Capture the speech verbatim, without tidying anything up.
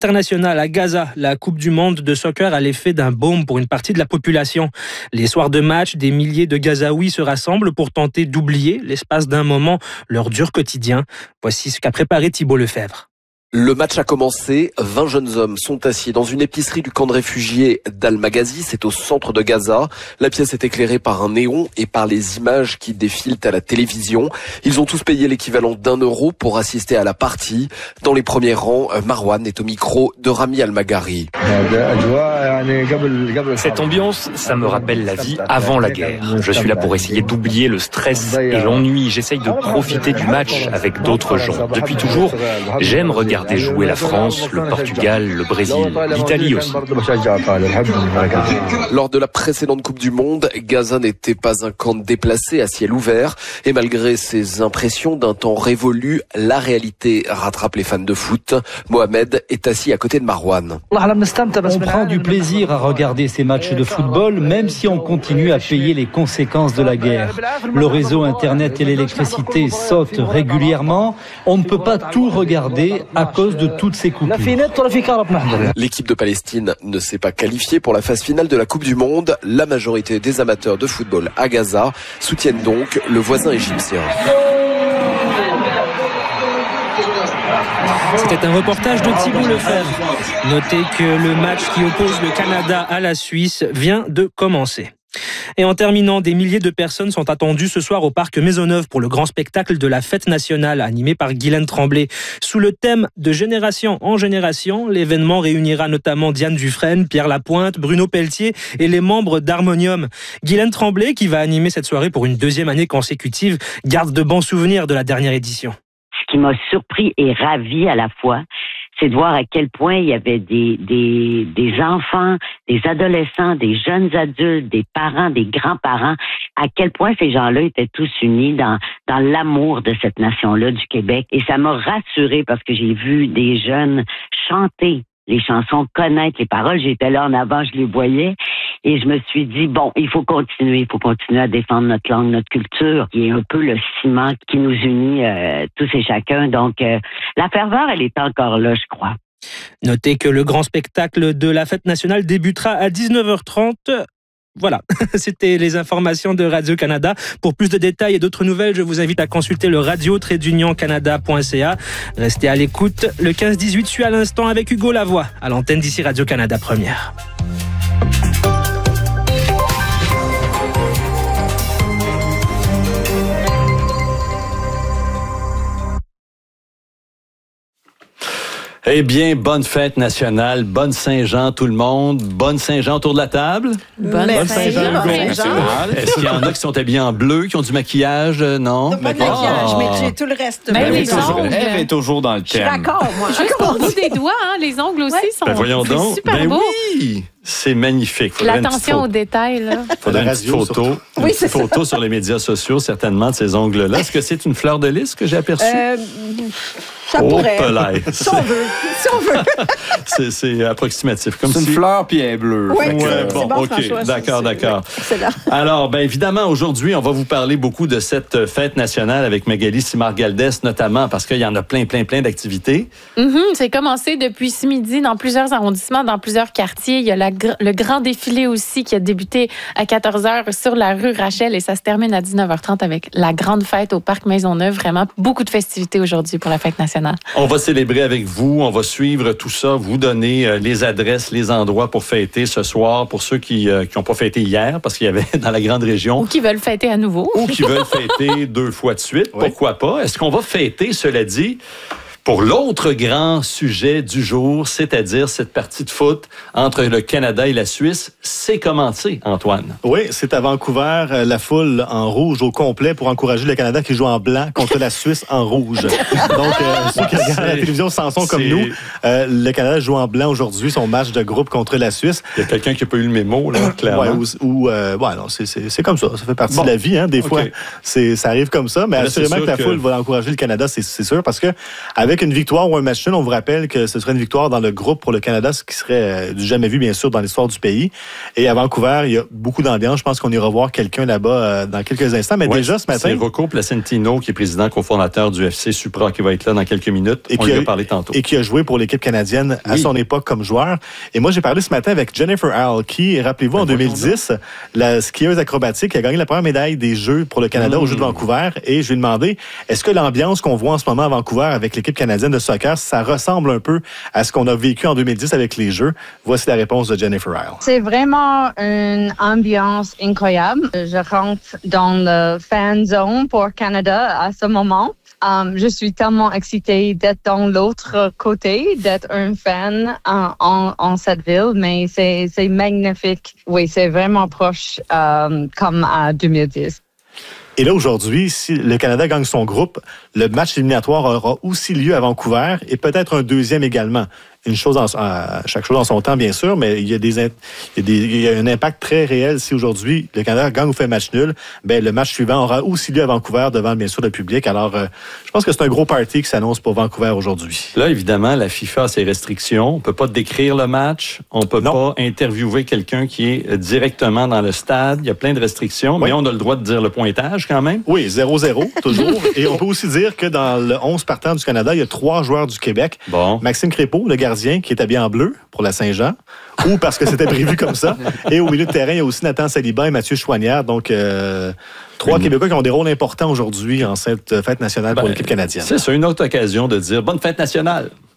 internationale à Gaza, la Coupe du monde de soccer a l'effet d'un baume pour une partie de la population. Les soirs de match, des milliers de Gazaouis se rassemblent pour tenter d'oublier, l'espace d'un moment, leur dur quotidien. Voici ce qu'a préparé Thibault Lefebvre. Le match a commencé, vingt jeunes hommes sont assis dans une épicerie du camp de réfugiés d'Al-Maghazi, c'est au centre de Gaza. La pièce est éclairée par un néon et par les images qui défilent à la télévision. Ils ont tous payé l'équivalent d'un euro pour assister à la partie. Dans les premiers rangs, Marwan est au micro de Rami Al-Maghari. Cette ambiance, ça me rappelle la vie avant la guerre. Je suis là pour essayer d'oublier le stress et l'ennui. J'essaye de profiter du match avec d'autres gens. Depuis toujours, j'aime regarder jouer la France, le Portugal, le Brésil, l'Italie aussi. Lors de la précédente Coupe du Monde, Gaza n'était pas un camp déplacé à ciel ouvert. Et malgré ses impressions d'un temps révolu, la réalité rattrape les fans de foot. Mohamed est assis à côté de Marwan. On prend du plaisir à regarder ces matchs de football, même si on continue à payer les conséquences de la guerre. Le réseau Internet et l'électricité sautent régulièrement. On ne peut pas tout regarder à cause de toutes ces coupures. L'équipe de Palestine ne s'est pas qualifiée pour la phase finale de la Coupe du Monde. La majorité des amateurs de football à Gaza soutiennent donc le voisin égyptien. C'était un reportage de Thibault Lefebvre. Notez que le match qui oppose le Canada à la Suisse vient de commencer. Et en terminant, des milliers de personnes sont attendues ce soir au parc Maisonneuve pour le grand spectacle de la Fête nationale animé par Guylaine Tremblay. Sous le thème de génération en génération, l'événement réunira notamment Diane Dufresne, Pierre Lapointe, Bruno Pelletier et les membres d'Harmonium. Guylaine Tremblay, qui va animer cette soirée pour une deuxième année consécutive, garde de bons souvenirs de la dernière édition. Ce qui m'a surpris et ravi à la fois, c'est de voir à quel point il y avait des, des, des enfants, des adolescents, des jeunes adultes, des parents, des grands-parents, à quel point ces gens-là étaient tous unis dans, dans l'amour de cette nation-là, du Québec. Et ça m'a rassurée parce que j'ai vu des jeunes chanter les chansons, connaître les paroles. J'étais là en avant, je les voyais. Et je me suis dit, bon, il faut continuer, il faut continuer à défendre notre langue, notre culture, qui est un peu le ciment qui nous unit euh, tous et chacun. Donc, euh, la ferveur, elle est encore là, je crois. Notez que le grand spectacle de la Fête nationale débutera à dix-neuf heures trente. Voilà, c'était les informations de Radio-Canada. Pour plus de détails et d'autres nouvelles, je vous invite à consulter le radio tiret d'union canada point c a. Restez à l'écoute. Le quinze dix-huit suit à l'instant avec Hugo Lavoie, à l'antenne d'ici Radio-Canada Première. Eh bien, bonne fête nationale, bonne Saint-Jean tout le monde, bonne Saint-Jean autour de la table. Bonne, bonne Saint-Jean, Saint Saint Est-ce qu'il y en a qui sont habillés en bleu, qui ont du maquillage? Non? Non, pas de maquillage, oh. mais j'ai tout le reste. Mais elle, est toujours, elle est toujours dans le thème. Je suis d'accord, moi. Juste au bout des doigts, hein, les ongles aussi ouais. sont ben voyons donc. super ben beaux. Oui! C'est magnifique. L'attention aux détails, là. Il faudrait une petite photo, une oui, petite photo sur les médias sociaux, certainement, de ces ongles-là. Est-ce que c'est une fleur de lys que j'ai aperçue? Euh, ça oh, pourrait. Pelay. Si on veut. Si on veut. c'est, c'est approximatif. Comme c'est si... une fleur puis elle est bleue. Oui, ouais, c'est bon, bon, OK. François, D'accord, c'est, d'accord. C'est là. Alors, bien évidemment, aujourd'hui, on va vous parler beaucoup de cette fête nationale avec Magali Simard-Galdès, notamment parce qu'il y en a plein, plein, plein d'activités. Mm-hmm, c'est commencé depuis ce midi dans plusieurs arrondissements, dans plusieurs quartiers. Il y a la, le grand défilé aussi qui a débuté à quatorze heures sur la rue Rachel et ça se termine à dix-neuf heures trente avec la grande fête au Parc Maisonneuve. Vraiment, beaucoup de festivités aujourd'hui pour la fête nationale. On va célébrer avec vous, on va suivre tout ça, vous donner les adresses, les endroits pour fêter ce soir, pour ceux qui n'ont pas fêté hier, parce qu'il y avait dans la grande région. Ou qui veulent fêter à nouveau. Ou qui veulent fêter deux fois de suite, oui. Pourquoi pas? Est-ce qu'on va fêter, cela dit, pour l'autre grand sujet du jour, c'est-à-dire cette partie de foot entre le Canada et la Suisse, c'est commencé, Antoine. Oui, c'est à Vancouver, la foule en rouge au complet pour encourager le Canada qui joue en blanc contre la Suisse en rouge. Donc, euh, ceux qui regardent la télévision sans son comme nous, euh, le Canada joue en blanc aujourd'hui son match de groupe contre la Suisse. Il y a quelqu'un qui n'a pas eu le mémo, là, clairement. Ouais, ou, ou euh, ouais, non, c'est, c'est, c'est comme ça, ça fait partie bon. de la vie, hein, des fois, okay. c'est, ça arrive comme ça, mais là, assurément que la que... foule va encourager le Canada, c'est, c'est sûr, parce que avec Avec une victoire ou un match nul, on vous rappelle que ce serait une victoire dans le groupe pour le Canada, ce qui serait du jamais vu, bien sûr, dans l'histoire du pays. Et à Vancouver, il y a beaucoup d'ambiance. Je pense qu'on ira voir quelqu'un là-bas euh, dans quelques instants. Mais ouais, déjà, ce matin... C'est Rocco Placentino, qui est président cofondateur du F C Supra, qui va être là dans quelques minutes. Et on qui lui a, a parlé tantôt. Et qui a joué pour l'équipe canadienne à oui. son époque comme joueur. Et moi, j'ai parlé ce matin avec Jennifer Howell, qui, rappelez-vous, ben, en deux mille dix, la skieuse acrobatique a gagné la première médaille des Jeux pour le Canada mmh. aux Jeux de Vancouver. Et je lui ai demandé, est-ce que l'ambiance qu'on voit en ce moment à Vancouver avec l'équipe canadienne de soccer, ça ressemble un peu à ce qu'on a vécu en deux mille dix avec les Jeux? Voici la réponse de Jennifer Howell. C'est vraiment une ambiance incroyable. Je rentre dans le fan zone pour Canada à ce moment. Um, je suis tellement excitée d'être dans l'autre côté, d'être un fan en, en, en cette ville, mais c'est, c'est magnifique. Oui, c'est vraiment proche um, comme à deux mille dix. Et là, aujourd'hui, si le Canada gagne son groupe, le match éliminatoire aura aussi lieu à Vancouver et peut-être un deuxième également. Une chose en, à chaque chose en son temps, bien sûr, mais il y a des, il y a des, il y a un impact très réel. Si aujourd'hui le Canada gagne ou fait match nul, ben le match suivant aura aussi lieu à Vancouver devant bien sûr le public. Alors, euh, je pense que c'est un gros party qui s'annonce pour Vancouver aujourd'hui. Là, évidemment, la FIFA a ses restrictions. On peut pas décrire le match, on peut non. pas interviewer quelqu'un qui est directement dans le stade. Il y a plein de restrictions, oui. mais on a le droit de dire le pointage quand même. Oui, zéro zéro toujours. Et on peut aussi dire que dans le onze partant du Canada, il y a trois joueurs du Québec. Bon. Maxime Crépeau, le gardien, qui est habillé en bleu pour la Saint-Jean, ou parce que c'était prévu comme ça. Et au milieu de terrain, il y a aussi Nathan Saliba et Mathieu Chouanière. Donc, euh, trois mmh. Québécois qui ont des rôles importants aujourd'hui en cette fête nationale ben, pour l'équipe canadienne. C'est ça, une autre occasion de dire bonne fête nationale.